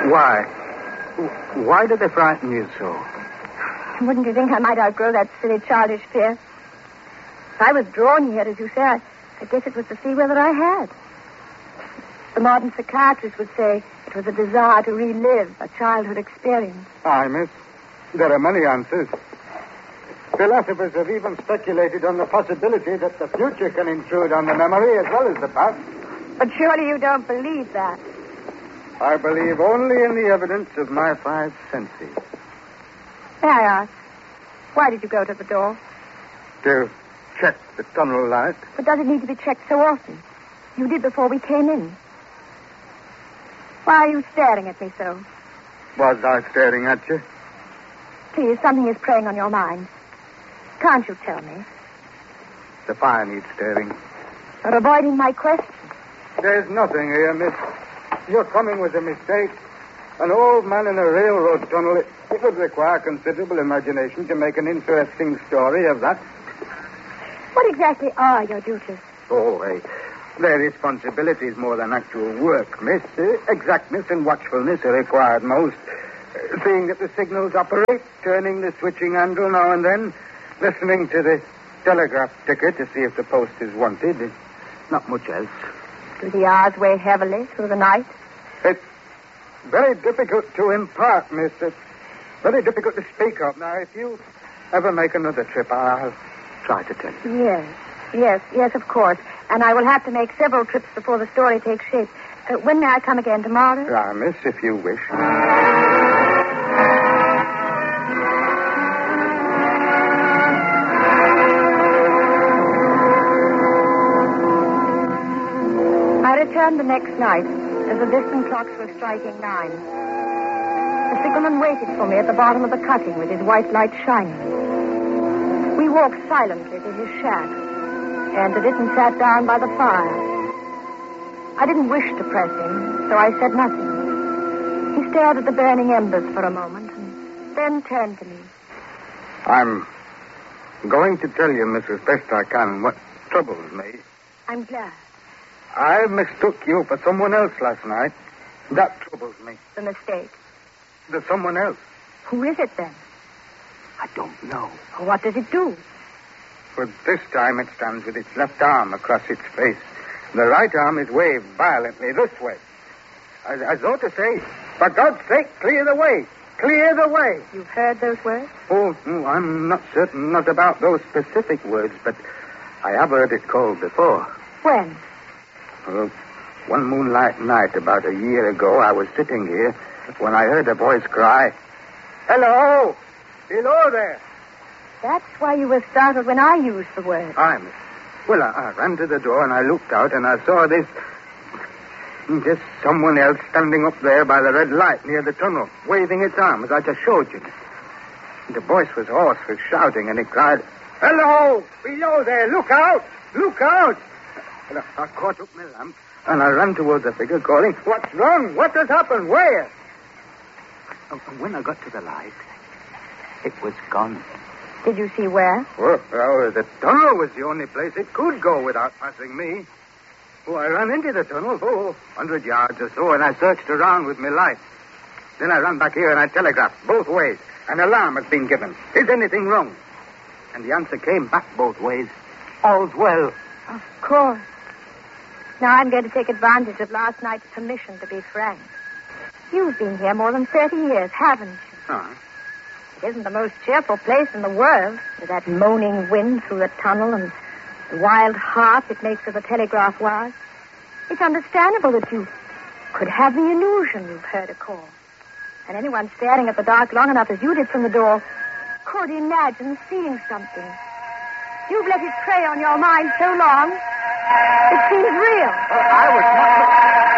Why? Why did they frighten you so? Wouldn't you think I might outgrow that silly childish fear? If I was drawn here, as you say, I guess it was the free will that I had. The modern psychiatrist would say it was a desire to relive a childhood experience. Aye, miss. There are many answers. Philosophers have even speculated on the possibility that the future can intrude on the memory as well as the past. But surely you don't believe that. I believe only in the evidence of my five senses. May I ask, why did you go to the door? To check the tunnel light. But does it need to be checked so often? You did before we came in. Why are you staring at me so? Was I staring at you? Please, something is preying on your mind. Can't you tell me? The fire needs staring. You're avoiding my question. There's nothing here, miss. Your coming was a mistake. An old man in a railroad tunnel, it would require considerable imagination to make an interesting story of that. What exactly are your duties? Oh, their responsibilities more than actual work, miss. Exactness and watchfulness are required most. Seeing that the signals operate, turning the switching handle now and then, listening to the telegraph ticker to see if the post is wanted. Not much else. Do the hours weigh heavily through the night? It's very difficult to impart, miss. It's very difficult to speak of. Now, if you ever make another trip, I'll try to tell you. Yes, of course. And I will have to make several trips before the story takes shape. When may I come again? Tomorrow? Ah, miss, if you wish. I returned the next night as the distant clocks were striking 9. The signalman waited for me at the bottom of the cutting with his white light shining. We walked silently to his shack, entered it and sat down by the fire. I didn't wish to press him, so I said nothing. He stared at the burning embers for a moment and then turned to me. I'm going to tell you, miss, as best I can, what troubles me. I'm glad. I mistook you for someone else last night. That troubles me. The mistake. The someone else. Who is it, then? I don't know. What does it do? But this time it stands with its left arm across its face. The right arm is waved violently this way. As though to say, for God's sake, clear the way. Clear the way. You've heard those words? Oh, no, I'm not certain, not about those specific words, but I have heard it called before. When? Well, one moonlight night about a year ago, I was sitting here when I heard a voice cry, "Hello! Hello there!" That's why you were startled when I used the word. Well, I ran to the door and I looked out and I saw this someone else standing up there by the red light near the tunnel, waving its arm as I just showed you. The voice was hoarse with shouting and it cried, "Hello! Below there! Look out! Look out!" And I caught up my lamp and I ran towards the figure calling, "What's wrong? What has happened? Where?" And when I got to the light, it was gone. Did you see where? Well, the tunnel was the only place it could go without passing me. Oh, I ran into the tunnel, 100 yards or so, and I searched around with my light. Then I ran back here and I telegraphed both ways. An alarm has been given. Is anything wrong? And the answer came back both ways. All's well. Of course. Now I'm going to take advantage of last night's permission to be frank. You've been here more than 30 years, haven't you? Huh? It isn't the most cheerful place in the world, with that moaning wind through the tunnel and the wild harp it makes of the telegraph wires. It's understandable that you could have the illusion you've heard a call. And anyone staring at the dark long enough as you did from the door could imagine seeing something. You've let it prey on your mind so long, it seems real. I was not...